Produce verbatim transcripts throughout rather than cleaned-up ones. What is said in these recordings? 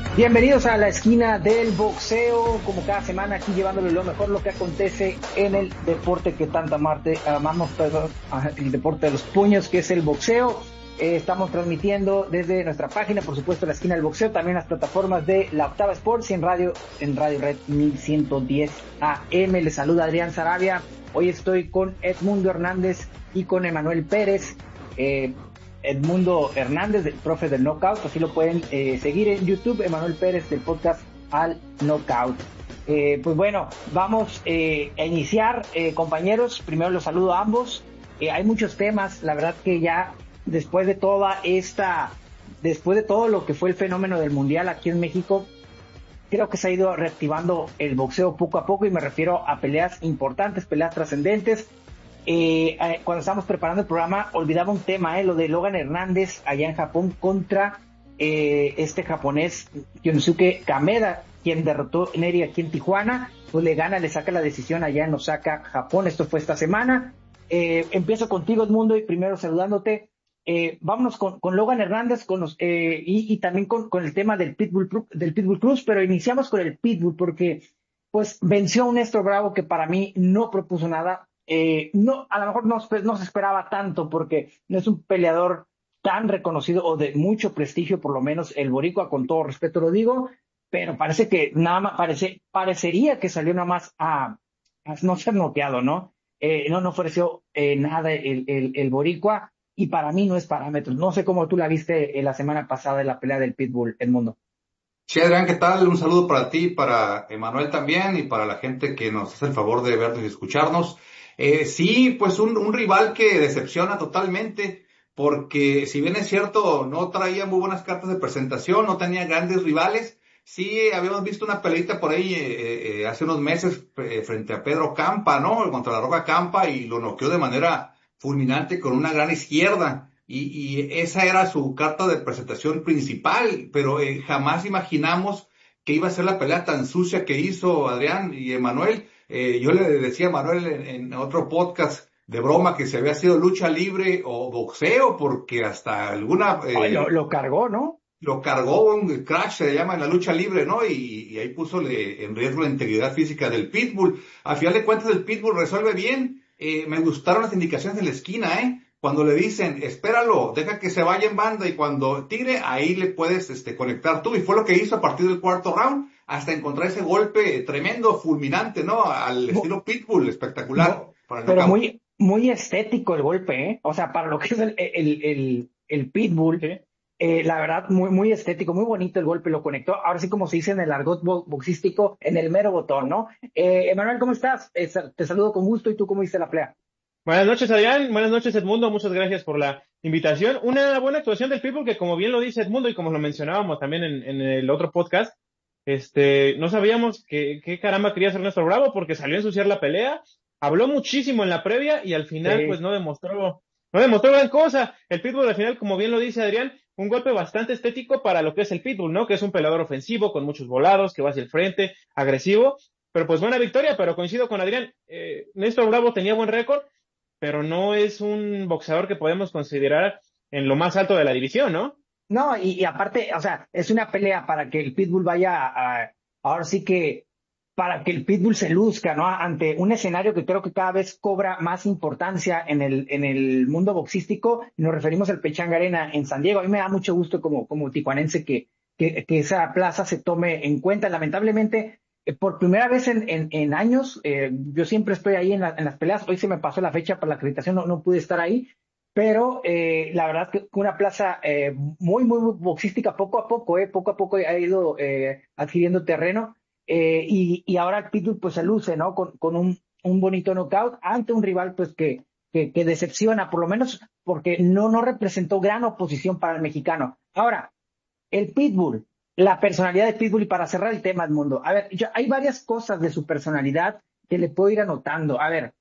Bienvenidos a la esquina del boxeo, como cada semana aquí llevándole lo mejor, lo que acontece en el deporte que tanta amarte, amamos, perdón, el deporte de los puños, que es el boxeo. Eh, estamos transmitiendo desde nuestra página, por supuesto, la esquina del boxeo, también las plataformas de la Octava Sports y en radio, en Radio Red mil ciento diez A M. Les saluda Adrián Sarabia. Hoy estoy con Edmundo Hernández y con Emanuel Pérez. Eh, Edmundo Hernández, del profe del Knockout, así lo pueden eh, seguir en YouTube. Emanuel Pérez del podcast Al Knockout. Eh, pues bueno, vamos eh, a iniciar, eh, compañeros. Primero los saludo a ambos. Eh, hay muchos temas, la verdad que ya después de toda esta, después de todo lo que fue el fenómeno del Mundial aquí en México, creo que se ha ido reactivando el boxeo poco a poco y me refiero a peleas importantes, peleas trascendentes. Eh, eh, cuando estábamos preparando el programa olvidaba un tema, eh, lo de Logan Hernández allá en Japón contra eh, este japonés Yonosuke Kameda, quien derrotó Neri aquí en Tijuana. Pues le gana, le saca la decisión allá en Osaka, Japón. Esto fue esta semana. Eh, empiezo contigo, Edmundo, y primero saludándote. Eh, vámonos con, con Logan Hernández con los, eh, y, y también con, con el tema del Pitbull, del Pitbull Cruz, pero iniciamos con el Pitbull porque pues venció a un Néstor Bravo que para mí no propuso nada. Eh, no, a lo mejor no, no se esperaba tanto porque no es un peleador tan reconocido o de mucho prestigio, por lo menos el boricua, con todo respeto lo digo, pero parece que nada más, parece, parecería que salió nada más a, a no ser noqueado, ¿no? Eh, no, no ofreció eh, nada el, el, el boricua y para mí no es parámetro. No sé cómo tú la viste eh, la semana pasada en la pelea del Pitbull, Edmundo. Sí, Adrián, ¿qué tal? Un saludo para ti, para Emanuel también y para la gente que nos hace el favor de vernos y escucharnos. Eh, sí, pues un, un rival que decepciona totalmente, porque si bien es cierto, no traía muy buenas cartas de presentación, no tenía grandes rivales. Sí, habíamos visto una peleita por ahí eh, eh, hace unos meses eh, frente a Pedro Campa, ¿no? Contra la Roca Campa y lo noqueó de manera fulminante con una gran izquierda. Y, y esa era su carta de presentación principal, pero eh, jamás imaginamos que iba a ser la pelea tan sucia que hizo Adrián y Emanuel. Eh, yo le decía a Manuel en, en otro podcast de broma que si había sido lucha libre o boxeo, porque hasta alguna... Ay, Eh, lo, lo cargó, ¿no? lo cargó, un crash se llama en la lucha libre, ¿no? Y, y ahí puso le, en riesgo la integridad física del Pitbull. Al final de cuentas el Pitbull resuelve bien. Eh, me gustaron las indicaciones en la esquina, ¿eh? Cuando le dicen, espéralo, deja que se vaya en banda y cuando tire, ahí le puedes este, conectar tú. Y fue lo que hizo a partir del cuarto round, hasta encontrar ese golpe tremendo, fulminante, ¿no? Al estilo Pitbull, espectacular No, para el pero knockout. muy, muy estético el golpe, ¿eh? O sea, para lo que es el, el, el, el Pitbull, Sí. eh, la verdad, muy, muy estético, muy bonito el golpe, lo conectó. Ahora sí, como se dice en el argot bo- boxístico, en el mero botón, ¿no? Eh, Emanuel, ¿cómo estás? Eh, sa- te saludo con gusto. ¿Y tú cómo viste la pelea? Buenas noches, Adrián. Buenas noches, Edmundo. Muchas gracias por la invitación. Una buena actuación del Pitbull que, como bien lo dice Edmundo y como lo mencionábamos también en, en el otro podcast, este, no sabíamos qué qué caramba quería hacer Néstor Bravo porque salió a ensuciar la pelea, habló muchísimo en la previa y al final pues Sí. no demostró, no demostró gran cosa. El Pitbull al final, como bien lo dice Adrián, un golpe bastante estético para lo que es el Pitbull, ¿no? Que es un peleador ofensivo con muchos volados, que va hacia el frente, agresivo. Pero pues buena victoria, pero coincido con Adrián. Eh, Néstor Bravo tenía buen récord, pero no es un boxeador que podemos considerar en lo más alto de la división, ¿no? No, y, y aparte, o sea, es una pelea para que el Pitbull vaya a, ahora sí que, para que el Pitbull se luzca, ¿no? Ante un escenario que creo que cada vez cobra más importancia en el, en el mundo boxístico. Nos referimos al Pechanga Arena en San Diego. A mí me da mucho gusto como, como tijuanense que, que, que esa plaza se tome en cuenta. Lamentablemente, eh, por primera vez en, en, en años, eh, yo siempre estoy ahí en, la, en las peleas. Hoy se me pasó la fecha para la acreditación, no, no pude estar ahí, pero eh, la verdad que una plaza eh, muy, muy, muy boxística, poco a poco, eh, poco a poco ha ido eh, adquiriendo terreno, eh, y, y ahora el Pitbull pues se luce, ¿no? Con, con un, un bonito knockout ante un rival pues que, que, que decepciona, por lo menos porque no, no representó gran oposición para el mexicano. Ahora, el Pitbull, la personalidad de Pitbull, y para cerrar el tema, Edmundo, a ver, yo, hay varias cosas de su personalidad que le puedo ir anotando. A ver,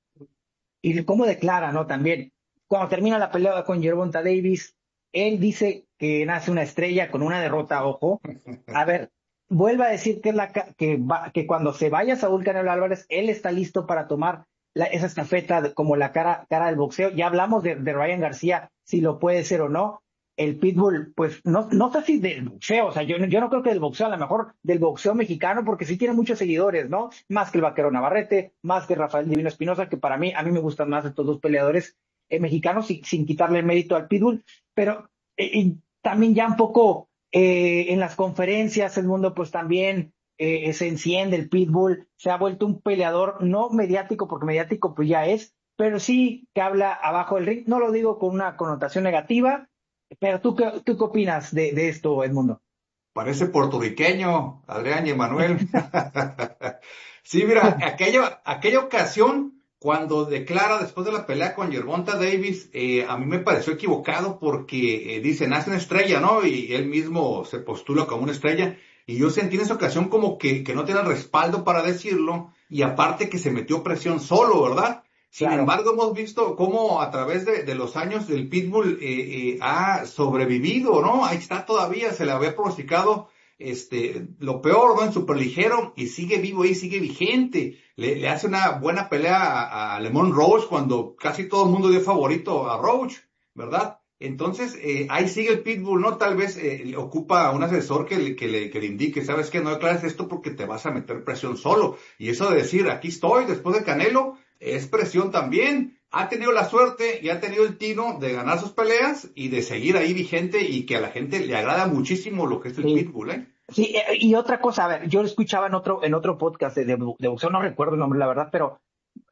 y cómo declara, ¿no? También, cuando termina la pelea con Gervonta Davis, él dice que nace una estrella con una derrota, ojo. A ver, vuelve a decir que, es la, ca- que, va, que cuando se vaya Saúl Canelo Álvarez, él está listo para tomar la, esa estafeta de- como la cara, cara del boxeo. Ya hablamos de, de Ryan García, si lo puede ser o no. el Pitbull, pues no, no sé si del boxeo, o sea, yo, yo no creo que del boxeo, a lo mejor del boxeo mexicano, porque sí tiene muchos seguidores, ¿no? Más que el Vaquero Navarrete, más que Rafael Divino Espinosa, que para mí, a mí me gustan más estos dos peleadores eh, mexicanos, sin, sin quitarle el mérito al Pitbull, pero eh, y también ya un poco eh, en las conferencias, el mundo pues también eh, se enciende el Pitbull, se ha vuelto un peleador no mediático, porque mediático pues ya es, pero sí que habla abajo del ring, no lo digo con una connotación negativa, pero tú qué, tú qué opinas de, de esto, Edmundo. Parece puertorriqueño, Adrián y Emanuel. Sí, mira, aquella, aquella ocasión, cuando declara después de la pelea con Gervonta Davis, eh, a mí me pareció equivocado porque eh, dice, nace una estrella, ¿no? Y él mismo se postula como una estrella. Y yo sentí en esa ocasión como que, que no tiene el respaldo para decirlo, y aparte que se metió presión solo, ¿verdad? Sin Claro. embargo, hemos visto cómo a través de, de los años el Pitbull eh, eh, ha sobrevivido, ¿no? Ahí está todavía, se le había pronosticado este, lo peor, ¿no? En superligero, y sigue vivo y sigue vigente. Le, le hace una buena pelea a, a Lemon Roach cuando casi todo el mundo dio favorito a Roach, ¿verdad? Entonces, eh, ahí sigue el Pitbull, ¿no? Tal vez eh, le ocupa un asesor que le, que le, que le indique, ¿sabes qué? No declares esto porque te vas a meter presión solo. Y eso de decir, aquí estoy, después de Canelo, es presión también. Ha tenido la suerte y ha tenido el tino de ganar sus peleas y de seguir ahí vigente, y que a la gente le agrada muchísimo lo que es el Sí. Pitbull, ¿eh? Sí, eh, y otra cosa, a ver, yo lo escuchaba en otro, en otro podcast de, de, de boxeo, no recuerdo el nombre, la verdad, pero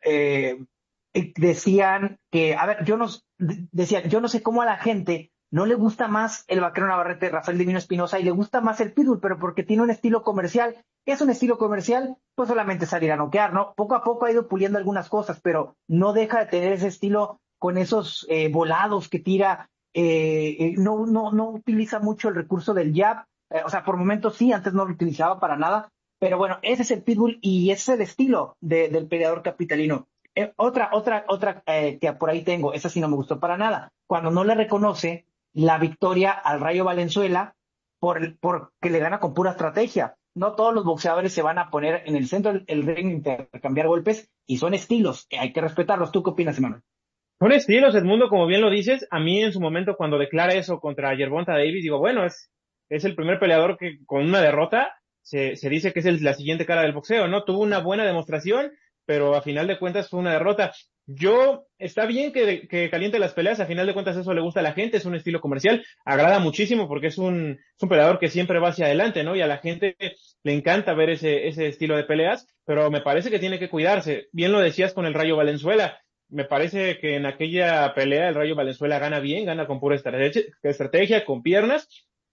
eh, eh, decían que, a ver, yo no, decían, yo no sé cómo a la gente no le gusta más el Vaquero Navarrete, Rafael Divino Espinosa, y le gusta más el Pitbull, pero porque tiene un estilo comercial. ¿Qué es un estilo comercial? Pues solamente salir a noquear, ¿no? Poco a poco ha ido puliendo algunas cosas, pero no deja de tener ese estilo con esos eh, volados que tira, eh, eh, no, no, no utiliza mucho el recurso del jab, eh, o sea, por momentos sí, antes no lo utilizaba para nada, pero bueno, ese es el Pitbull y ese es el estilo de, del peleador capitalino. Eh, otra, otra, otra eh, que por ahí tengo, esa sí no me gustó para nada, cuando no le reconoce la victoria al Rayo Valenzuela por, porque le gana con pura estrategia. No todos los boxeadores se van a poner en el centro del el ring, intercambiar golpes, y son estilos, que hay que respetarlos. ¿Tú qué opinas, Emanuel? Son estilos, Edmundo, como bien lo dices. A mí en su momento cuando declara eso contra Gervonta Davis, digo, bueno, es, es el primer peleador que con una derrota se, se dice que es el, la siguiente cara del boxeo, ¿no? Tuvo una buena demostración, pero a final de cuentas fue una derrota. Yo, está bien que, que caliente las peleas, a final de cuentas eso le gusta a la gente, es un estilo comercial, agrada muchísimo porque es un, es un peleador que siempre va hacia adelante, ¿no? Y a la gente le encanta ver ese, ese estilo de peleas, pero me parece que tiene que cuidarse. Bien lo decías con el Rayo Valenzuela. Me parece que en aquella pelea el Rayo Valenzuela gana bien, gana con pura estrategia, estrategia, con piernas.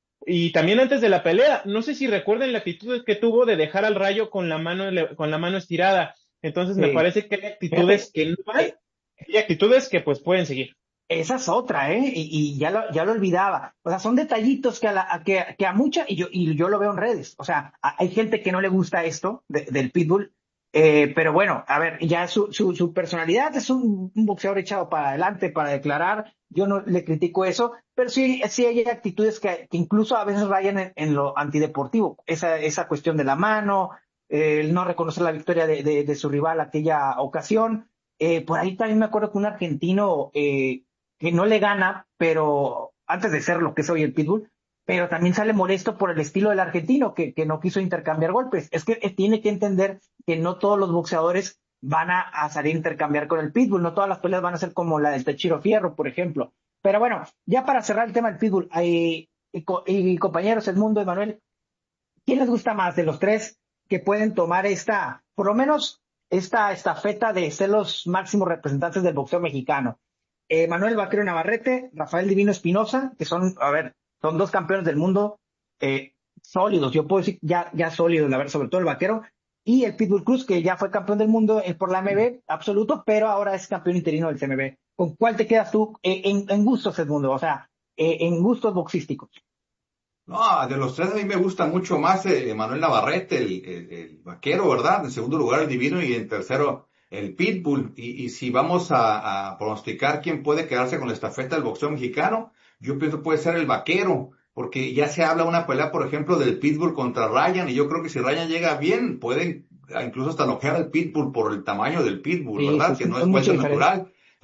Y también antes de la pelea, no sé si recuerden la actitud que tuvo de dejar al Rayo con la mano, con la mano estirada. Entonces me Sí. parece que hay actitudes Fíjate, que no hay, eh, hay actitudes que pues pueden seguir. esa es otra, ¿eh? Y, y ya lo, ya lo olvidaba. O sea, son detallitos que a, la, a que, que a mucha, y yo, y yo lo veo en redes. O sea, a- hay gente que no le gusta esto de- del Pitbull, eh, pero bueno, a ver, ya su, su, su personalidad es un, un boxeador echado para adelante, para declarar. Yo no le critico eso, pero sí, sí hay actitudes que, que incluso a veces rayan en, en lo antideportivo. Esa, esa cuestión de la mano, eh, el no reconocer la victoria de, de, de su rival aquella ocasión. Eh, por ahí también me acuerdo que un argentino, eh, que no le gana, pero antes de ser lo que es hoy el Pitbull, pero también sale molesto por el estilo del argentino, que, que no quiso intercambiar golpes. Es que eh, tiene que entender que no todos los boxeadores van a, a salir a intercambiar con el Pitbull, no todas las peleas van a ser como la del Techiro Fierro, por ejemplo. Pero bueno, ya para cerrar el tema del Pitbull, y, y, y compañeros, Edmundo, Emanuel, ¿quién les gusta más de los tres que pueden tomar esta, por lo menos, esta estafeta de ser los máximos representantes del boxeo mexicano? Eh, Manuel Vaquero Navarrete, Rafael Divino Espinosa, que son, a ver, son dos campeones del mundo eh, sólidos, yo puedo decir ya, ya sólidos, a ver, sobre todo el Vaquero, y el Pitbull Cruz, que ya fue campeón del mundo eh, por la M B absoluto, pero ahora es campeón interino del C M B. ¿Con cuál te quedas tú eh, en, en gustos, Edmundo? O sea, eh, en gustos boxísticos. No, de los tres a mí me gusta mucho más eh, Manuel Navarrete, el, el, el vaquero, ¿verdad? En segundo lugar el Divino y en tercero el Pitbull. Y, y si vamos a, a pronosticar quién puede quedarse con la estafeta del boxeo mexicano, yo pienso puede ser el vaquero, porque ya se habla una pelea, por ejemplo, del Pitbull contra Ryan, y yo creo que si Ryan llega bien, pueden incluso hasta noquear al Pitbull por el tamaño del Pitbull, Sí, ¿verdad? sí, Que sí, no es es mucha fuerza diferencia. natural.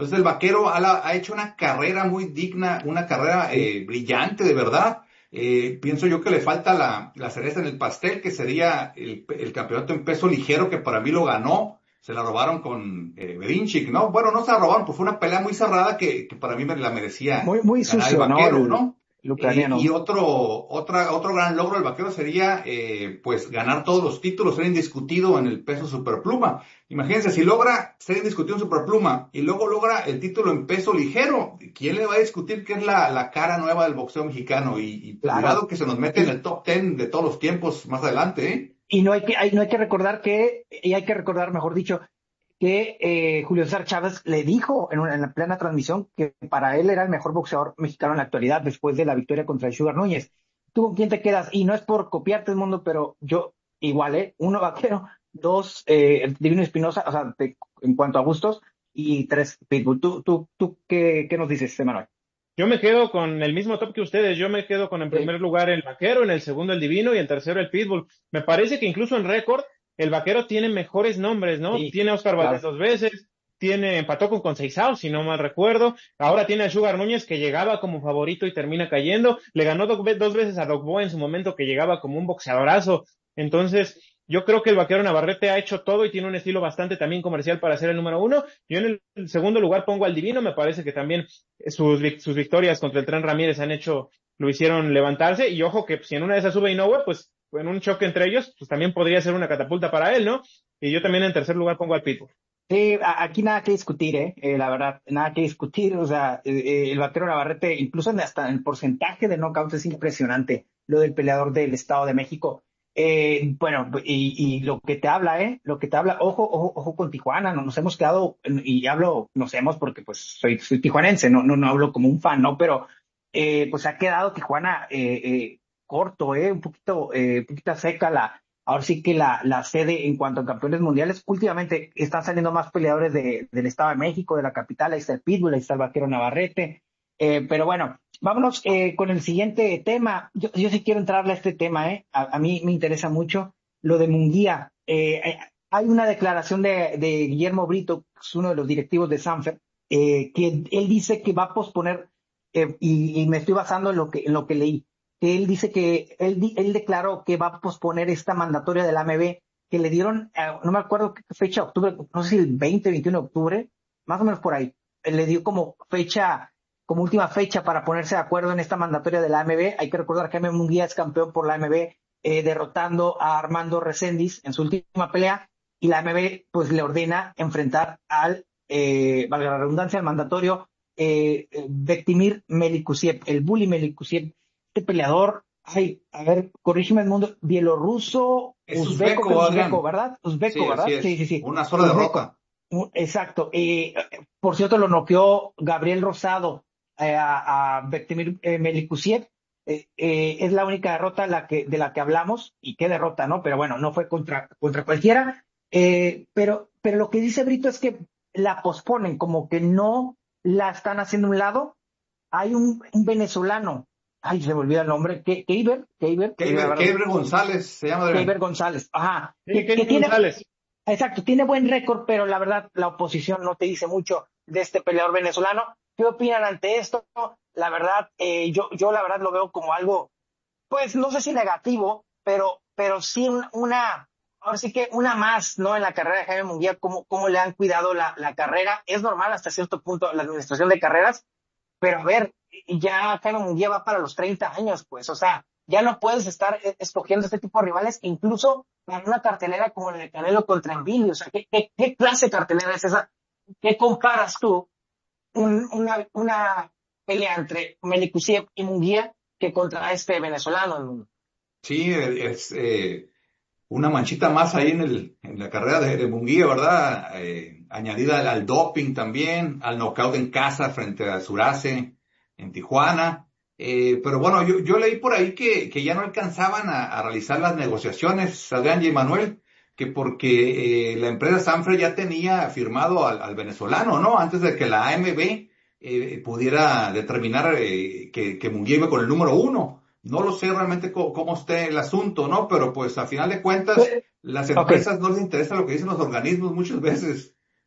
Entonces el vaquero ha, ha hecho una carrera muy digna, una carrera eh, brillante, de verdad. Eh, pienso yo que le falta la, la cereza en el pastel, que sería el, el campeonato en peso ligero, que para mí lo ganó. Se la robaron con eh, Berinchik, ¿no? Bueno, no se la robaron, pues fue una pelea muy cerrada que, que para mí me la merecía Muy, muy ganar el sucio, ¿no? vaquero, El, ¿no? el Eh, y ucraniano. otro, otra, otro gran logro del vaquero sería, eh, pues, ganar todos los títulos, ser indiscutido en el peso superpluma. Imagínense, si logra ser indiscutido en superpluma y luego logra el título en peso ligero, ¿quién le va a discutir que es la, la cara nueva del boxeo mexicano? Y, y Claro. cuidado que se nos mete en Y, el top ten de todos los tiempos más adelante, ¿eh? y no hay que, hay, no hay que recordar que, y hay que recordar, mejor dicho, que eh, Julio César Chávez le dijo en, una, en la plena transmisión que para él era el mejor boxeador mexicano en la actualidad después de la victoria contra el Sugar Núñez. ¿Tú con quién te quedas? Y no es por copiarte el mundo, pero yo igual, ¿eh? Uno vaquero, dos eh, Divino Espinosa, o sea, te, en cuanto a gustos, y tres Pitbull. ¿Tú, tú, tú qué, qué nos dices, Emanuel? Yo me quedo con el mismo top que ustedes. Yo me quedo con en Sí, primer lugar el Vaquero, en el segundo el Divino y en tercero el Pitbull. Me parece que incluso en récord el Vaquero tiene mejores nombres, ¿no? sí, Tiene a Oscar Valdés claro. dos veces, tiene, empató con Conceizao, si no mal recuerdo. Ahora tiene a Sugar Núñez, que llegaba como favorito y termina cayendo. Le ganó do- dos veces a Dogboe en su momento, que llegaba como un boxeadorazo. Entonces, yo creo que el Vaquero Navarrete ha hecho todo y tiene un estilo bastante también comercial para ser el número uno. Yo en el segundo lugar pongo al Divino. Me parece que también sus, sus victorias contra el Tren Ramírez han hecho, lo hicieron levantarse, y ojo que si en una de esas sube Inoue, pues en un choque entre ellos, pues también podría ser una catapulta para él, ¿no? Y yo también en tercer lugar pongo al Pitbull. Sí, a- aquí nada que discutir, ¿eh? Eh, la verdad, nada que discutir. O sea, eh, eh, el vaquero Navarrete, incluso en- hasta en el porcentaje de knockouts es impresionante, lo del peleador del Estado de México. Eh, bueno, y, y lo que te habla, ¿eh? Lo que te habla, ojo, ojo, ojo con Tijuana, no nos hemos quedado, y hablo, nos hemos porque pues soy, soy tijuanense, no, no, no hablo como un fan, ¿no? Pero eh, pues ha quedado Tijuana eh, eh, corto, ¿eh? Un poquito, eh, un poquito seca la ahora sí que la, la sede en cuanto a campeones mundiales. Últimamente están saliendo más peleadores de, del Estado de México, de la capital. Ahí está el Pitbull, ahí está el Vaquero Navarrete. Eh, pero bueno, vámonos eh, con el siguiente tema. Yo, yo sí quiero entrarle a este tema, ¿eh? A, a mí me interesa mucho lo de Munguía. Eh, eh, hay una declaración de, de Guillermo Brito, que es uno de los directivos de Sanfer, eh, que él dice que va a posponer, eh, y, y me estoy basando en lo que, en lo que leí, que él dice que él, di- él declaró que va a posponer esta mandatoria del A M B que le dieron, eh, no me acuerdo qué fecha, octubre, no sé si el veinte, veintiuno de octubre, más o menos por ahí. Él le dio como fecha, como última fecha para ponerse de acuerdo en esta mandatoria de la A M B. Hay que recordar que Jaime Munguía es campeón por la A M B, eh, derrotando a Armando Reséndiz en su última pelea, y la A M B pues le ordena enfrentar al, eh, valga la redundancia, al mandatorio eh, eh, Bektimir Melikusiev, el bully Melikusiev, este peleador, ay, a ver, corrígeme el mundo, bielorruso, Es uzbeco, creo uzbeco, que uzbeco, Adrián. ¿verdad? Uzbeco, Sí, así ¿verdad? Sí, sí, es. sí, Una sola uzbeco. derrota. U- Exacto. Eh, por cierto, lo noqueó Gabriel Rosado eh, a, a Bektimir eh, Melikusiev. Eh, eh, es la única derrota la que, de la que hablamos, y qué derrota, ¿no? Pero bueno, no fue contra, contra cualquiera. Eh, pero, pero lo que dice Brito es que la posponen, como que no la están haciendo a un lado. Hay un, un venezolano, ay, se me olvida el nombre, Ke- Keiber, Keiber, eh, la Keiber, verdad, Keiber González se llama, Keiber Adrián. González, ajá, Sí, que, que Kenny tiene, González. exacto, tiene buen récord, pero la verdad la oposición no te dice mucho de este peleador venezolano. ¿Qué opinan ante esto? La verdad, eh, yo, yo la verdad lo veo como algo, pues no sé si negativo, pero, pero sí un- una, ahora sí que una más, ¿no? En la carrera de Jaime Munguía, cómo, cómo le han cuidado la, la carrera. Es normal hasta cierto punto la administración de carreras, pero a ver, ya Jaime Munguía va para los treinta años, pues, o sea, ya no puedes estar eh, escogiendo este tipo de rivales, incluso para una cartelera como la de Canelo contra Envili. O sea, ¿qué, qué, qué clase de cartelera es esa? ¿Qué comparas tú un, una, una pelea entre Melikuziev y Munguía que contra este venezolano? Sí, es eh, una manchita más ahí en el, en la carrera de, de Munguía, ¿verdad? Eh, añadida al, al doping también, al knockout en casa frente a Surace en Tijuana. Eh, pero bueno, yo, yo leí por ahí que, que ya no alcanzaban a, a realizar las negociaciones, Adrián y Emanuel, que porque eh, la empresa Sanfre ya tenía firmado al, al venezolano, ¿no? Antes de que la A M B eh, pudiera determinar eh, que, que Munguía iba con el número uno. No lo sé realmente cómo, cómo esté el asunto, ¿no? Pero pues a final de cuentas, Eh, las Ok, empresas no les interesa lo que dicen los organismos muchas veces.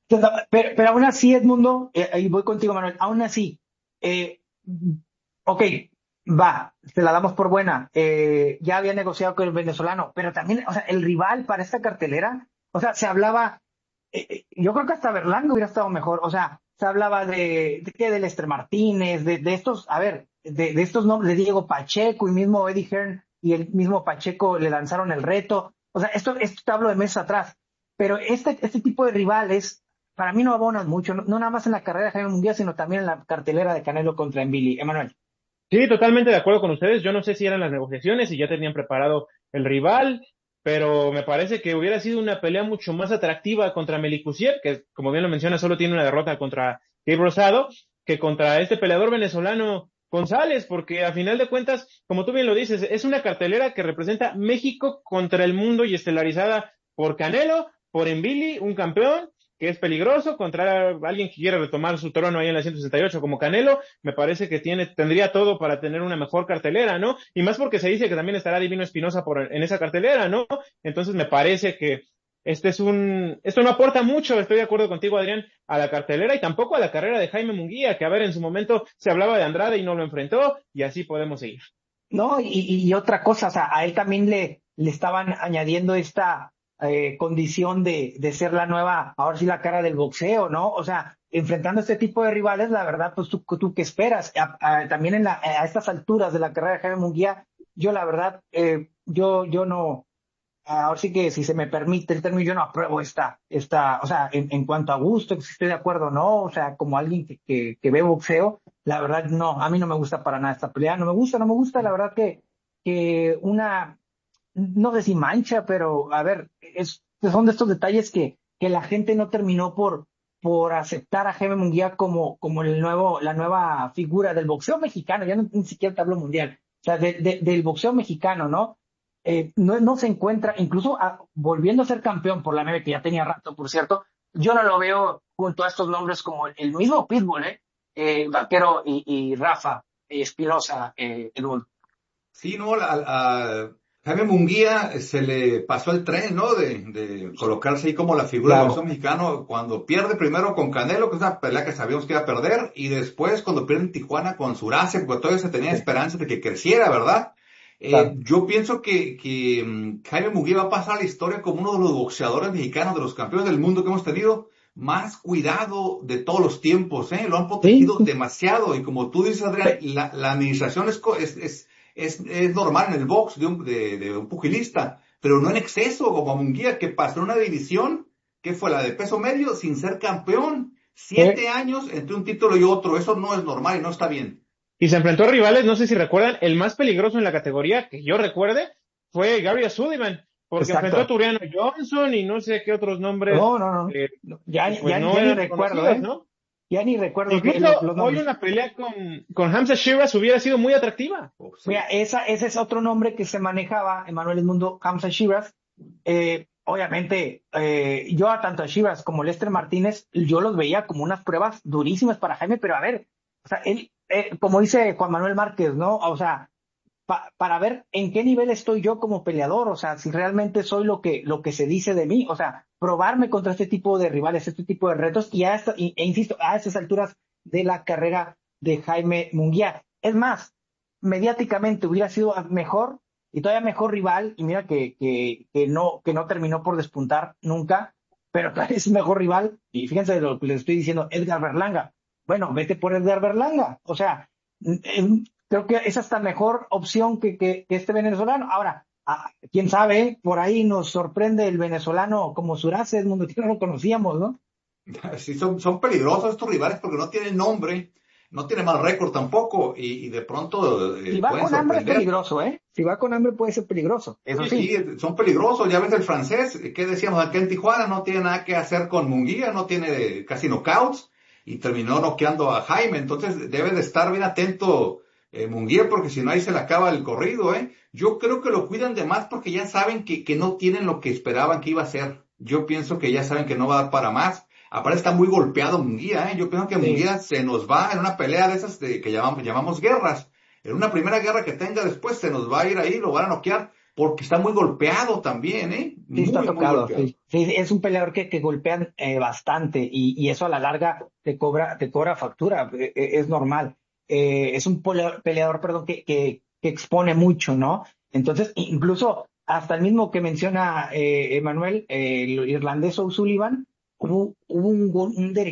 Pero, pero aún así, Edmundo, eh, y voy contigo, Manuel, aún así, eh, ok, va, te la damos por buena. Eh, ya había negociado con el venezolano, pero también, o sea, el rival para esta cartelera, o sea, se hablaba, eh, eh, yo creo que hasta Berlanga hubiera estado mejor, o sea, se hablaba de, de que de Lester Martínez, de, de estos, a ver, de, de estos nombres de Diego Pacheco y mismo Eddie Hearn y el mismo Pacheco le lanzaron el reto. O sea, esto, esto te hablo de meses atrás. Pero este, este tipo de rivales, para mí no abonan mucho, no, no nada más en la carrera de Jaime Munguía, sino también en la cartelera de Canelo contra Envili. Emanuel. Sí, totalmente de acuerdo con ustedes. Yo no sé si eran las negociaciones y ya tenían preparado el rival, pero me parece que hubiera sido una pelea mucho más atractiva contra Melikuziev, que como bien lo menciona, solo tiene una derrota contra Gabe Rosado, que contra este peleador venezolano González, porque a final de cuentas, como tú bien lo dices, es una cartelera que representa México contra el mundo y estelarizada por Canelo, por Envili, un campeón que es peligroso contra alguien que quiere retomar su trono ahí en la ciento sesenta y ocho como Canelo. Me parece que tiene, tendría todo para tener una mejor cartelera, ¿no? Y más porque se dice que también estará Divino Espinosa por, en esa cartelera, ¿no? Entonces me parece que este es un, esto no aporta mucho, estoy de acuerdo contigo, Adrián, a la cartelera y tampoco a la carrera de Jaime Munguía, que a ver, en su momento se hablaba de Andrade y no lo enfrentó, y así podemos seguir. No, y, y otra cosa, o sea, a él también le, le estaban añadiendo esta eh, condición de, de ser la nueva, ahora sí la cara del boxeo, ¿no? O sea, enfrentando este tipo de rivales, la verdad, pues tú, tú qué esperas. A, a, también en la, a estas alturas de la carrera de Jaime Munguía, yo la verdad, eh, yo, yo no, ahora sí que si se me permite el término, yo no apruebo esta, esta, o sea, en, en cuanto a gusto, si estoy de acuerdo o no, o sea, como alguien que, que, que ve boxeo, la verdad no, a mí no me gusta para nada esta pelea, no me gusta, no me gusta, la verdad que, que una, no sé si mancha, pero a ver, es, son de estos detalles que, que la gente no terminó por, por aceptar a Jaime Munguía como, como el nuevo, la nueva figura del boxeo mexicano, ya no, ni siquiera te hablo mundial, o sea, de, de, del boxeo mexicano, ¿no? Eh, no, no se encuentra, incluso a, volviendo a ser campeón por la M M A, que ya tenía rato, por cierto, yo no lo veo junto a estos nombres como el, el mismo Pitbull, ¿eh? Eh, Vaquero y, y Rafa eh, Espinosa, eh, Edmundo. Sí, no, a, a Jaime Munguía se le pasó el tren, ¿no? De, de colocarse ahí como la figura del Claro. boxeo mexicano cuando pierde primero con Canelo, que es una pelea que sabíamos que iba a perder, y después cuando pierde en Tijuana con Surace, porque todavía se tenía Sí, esperanza de que creciera, ¿verdad? Eh, claro. yo pienso que, que mm, Jaime Munguía va a pasar a la historia como uno de los boxeadores mexicanos, de los campeones del mundo que hemos tenido, más cuidado de todos los tiempos, ¿eh? Lo han Sí, protegido demasiado, y como tú dices, Adrián, pe- la, la administración es, co- es, es es, es normal en el box de un, de, de un pugilista, pero no en exceso, como a Munguía, que pasó una división, que fue la de peso medio, sin ser campeón. pe- Siete años entre un título y otro, eso no es normal y no está bien. Y se enfrentó a rivales, no sé si recuerdan, el más peligroso en la categoría, que yo recuerde, fue Gary Sullivan, porque enfrentó a exacto. Turiano Johnson y no sé qué otros nombres, No, no, no, eh, no, ya, pues ya, no ya ni eran recuerdo, reconocidos, ¿eh? ¿no? Ya ni recuerdo que Incluso los, los hoy nombres. una pelea con, con Hamza Shiraz hubiera sido muy atractiva. Oh, Mira, sí. esa, ese es otro nombre que se manejaba, Emanuel Edmundo, Hamza Shivas. Eh, obviamente, eh, yo a tanto a Shivas como Lester Martínez, yo los veía como unas pruebas durísimas para Jaime, pero a ver, o sea, él, eh, como dice Juan Manuel Márquez, ¿no? O sea, pa- para ver en qué nivel estoy yo como peleador, o sea, si realmente soy lo que, lo que se dice de mí, o sea, probarme contra este tipo de rivales, este tipo de retos, y a esta, y- e insisto, a estas alturas de la carrera de Jaime Munguía. Es más, mediáticamente hubiera sido mejor y todavía mejor rival, y mira que, que, que no, que no terminó por despuntar nunca, pero todavía es mejor rival, y fíjense lo que les estoy diciendo, Edgar Berlanga. Bueno, vete por Edgar Berlanga, o sea, em, creo que es hasta mejor opción que, que, que este venezolano. Ahora, ah, quién sabe, por ahí nos sorprende el venezolano como Surace, el mundo que no lo conocíamos, ¿no? Sí, son, son peligrosos estos rivales porque no tienen nombre, no tienen mal récord tampoco, y, y de pronto Si eh, va pueden con hambre es sorprender. peligroso, ¿eh? Si va con hambre puede ser peligroso, eso Sí, sí. sí, son peligrosos. Ya ves el francés, ¿qué decíamos acá en Tijuana? No tiene nada que hacer con Munguía, no tiene casi knockouts y terminó noqueando a Jaime. Entonces debe de estar bien atento eh, Munguía porque si no ahí se le acaba el corrido, ¿eh? Yo creo que lo cuidan de más porque ya saben que, que no tienen lo que esperaban que iba a ser. Yo pienso que ya saben que no va a dar para más. Aparte está muy golpeado Munguía, ¿eh? Yo pienso que Sí. Munguía se nos va en una pelea de esas de, que llamamos, llamamos guerras. En una primera guerra que tenga después se nos va a ir ahí, lo van a noquear porque está muy golpeado también, ¿eh? Sí, Muy, está muy tocado. golpeado. Sí, sí, es un peleador que, que golpean eh, bastante y, y eso a la larga te cobra, te cobra factura, eh, eh, es normal. Eh, es un peleador, peleador, perdón, que, que, que expone mucho, ¿no? Entonces, incluso hasta el mismo que menciona eh, Emanuel, eh, el irlandés O'Sullivan, hubo, hubo un, gol- un